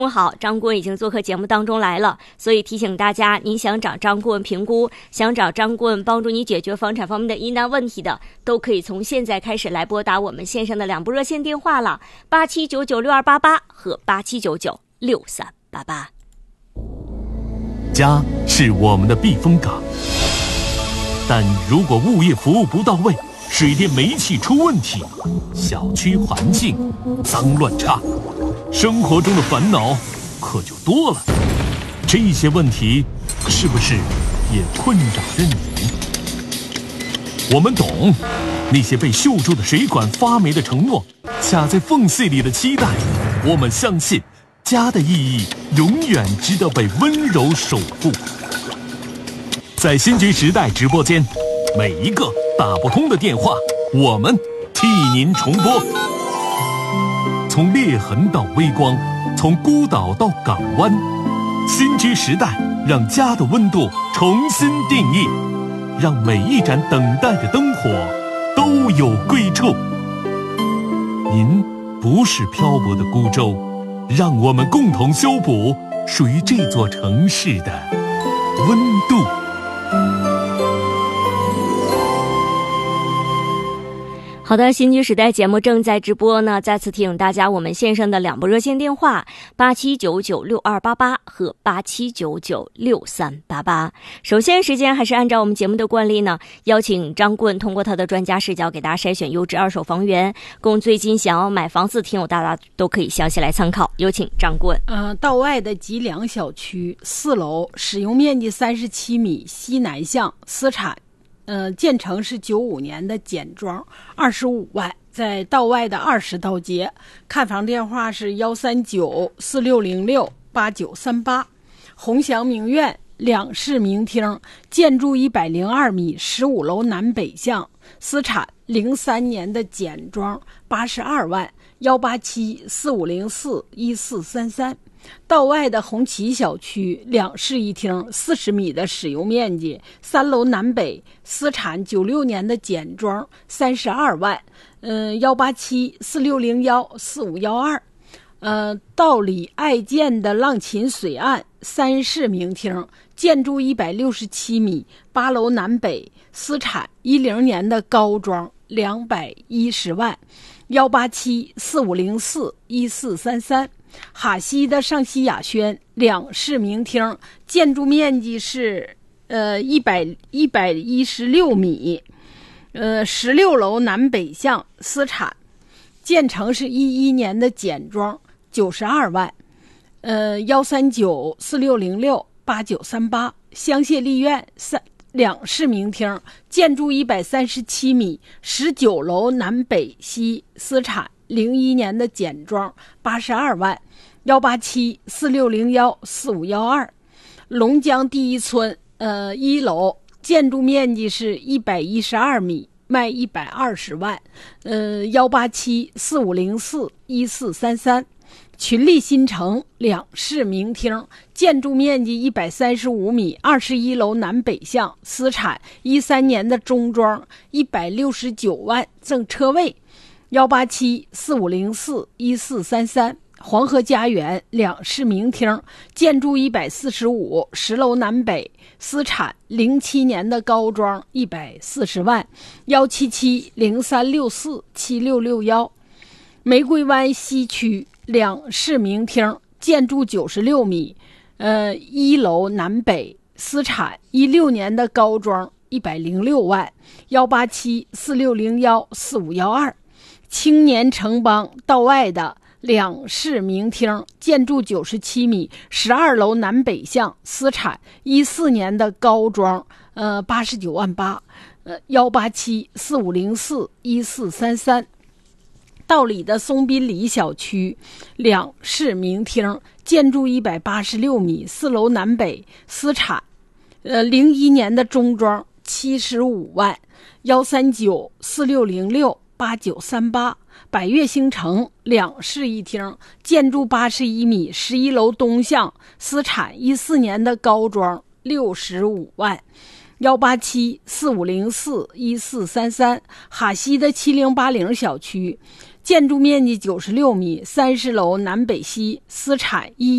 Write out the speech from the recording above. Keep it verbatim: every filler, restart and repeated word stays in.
好，张顾问已经做客节目当中来了，所以提醒大家，您想找张顾问评估，想找张顾问帮助你解决房产方面的疑难问题的，都可以从现在开始来拨打我们线上的两部热线电话了，八七九九六二八八和八七九九六三八八。 家是我们的避风港，但如果物业服务不到位，水电煤气出问题，小区环境脏乱差，生活中的烦恼可就多了。这些问题是不是也困扰着你？我们懂那些被锈住的水管发霉的承诺，卡在缝隙里的期待。我们相信家的意义永远值得被温柔守护。在新居时代直播间，每一个打不通的电话，我们替您重拨。从裂痕到微光，从孤岛到港湾，新居时代让家的温度重新定义，让每一盏等待的灯火都有归处。您不是漂泊的孤舟，让我们共同修补属于这座城市的温度。 好的，新居时代节目正在直播呢，再次提醒大家，我们线上的两部热线电话八七九九六二八八和八七九九六三八八。首先时间还是按照我们节目的惯例呢，邀请张顾问通过他的专家视角给大家筛选优质二手房源，供最近想要买房子听友大家都可以详细来参考。有请张顾问。 呃，道外的吉良小区四楼，使用面积三十七米，西南向，私产。呃，建成是九五年的简装，二十五万，在道外的二十道街。看房电话是幺三九四六零六八九三八。鸿祥名苑两室明厅，建筑一百零二米，十五楼南北向，私产，零三年的简装，八十二万，幺八七四五零四一四三三。道外的红旗小区两室一厅，四十米的使用面积，三楼南北，私产，九六年的简装，三十二万，嗯，幺八七四六零幺四五幺二。呃，道里爱建的浪琴水岸三室明厅，建筑一百六十七米，八楼南北，私产，一零年的高装，两百一十万，幺八七四五零四一四三三。哈西的上西雅轩两室明厅，建筑面积是呃一百一百一十六米，呃十六楼南北向，私产，建成是一一年的简装，九十二万，呃幺三九四六零六八九三八。香榭丽苑三两室明厅，建筑一百三十七米，十九楼南北西，私产，零一年的简装，八十二万，幺八七四六零幺四五幺二。龙江第一村呃一楼，建筑面积是一百一十二米，卖一百二十万，呃幺八七四五零四一四三三。群力新城两室明厅，建筑面积一百三十五米，二十一楼南北向，私产，一三年的中装，一百六十九万，赠车位，幺八七四五零四一四三三。黄河家园两室明厅，建筑一百四十五，十楼南北，私产，零七年的高装，一百四十万，幺七七零三六四七六六幺。玫瑰湾西区两室明厅，建筑九十六米，呃，一楼南北，私产，一六年的高装，一百零六万，幺八七四六零幺四五幺二。青年城邦道外的两室明厅，建筑九十七米，十二楼南北向，私产，一四年的高装，呃，八十九万八，呃，幺八七四五零四一四三三。道里的松滨里小区两室明厅，建筑一百八十六米，四楼南北，私产，呃，零一年的中装，七十五万，幺三九四六零六八九三八。百悦星城两室一厅，建筑八十一米，十一楼东向，私产，一四年的高装，六十五万，幺八七四五零四一四三三。哈西的七零八零小区， 建筑面积九十六米，三十楼南北西，私产一